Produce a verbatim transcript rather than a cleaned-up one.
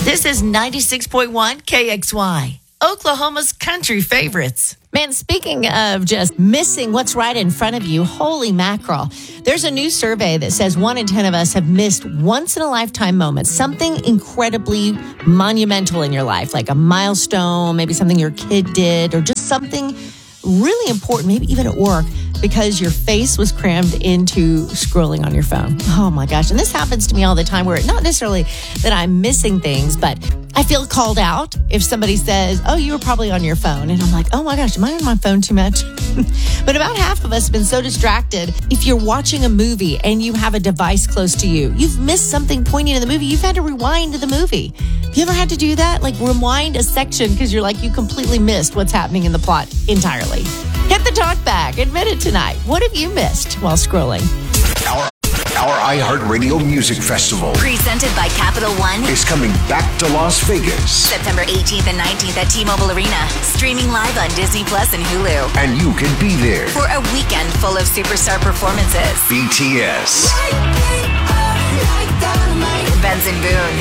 This is ninety-six point one K X Y, Oklahoma's country favorites. Man, speaking of just missing what's right in front of you, holy mackerel. There's a new survey that says one in ten of us have missed once-in-a-lifetime moments, something incredibly monumental in your life, like a milestone, maybe something your kid did, or just something really important, maybe even at work, because your face was crammed into scrolling on your phone. Oh my gosh. And this happens to me all the time, where not necessarily that I'm missing things, but I feel called out if somebody says, oh, you were probably on your phone. And I'm like, oh my gosh, am I on my phone too much? But about half of us have been so distracted. If you're watching a movie and you have a device close to you, you've missed something poignant in the movie. You've had to rewind to the movie. You ever had to do that? Like rewind a section because you're like, you completely missed what's happening in the plot entirely. Hit the talk back. Admit it tonight. What have you missed while scrolling? Our Our iHeartRadio Music Festival, presented by Capital One, is coming back to Las Vegas. September eighteenth and nineteenth at T-Mobile Arena. Streaming live on Disney Plus and Hulu. And you can be there for a weekend full of superstar performances. B T S, Benson Boone,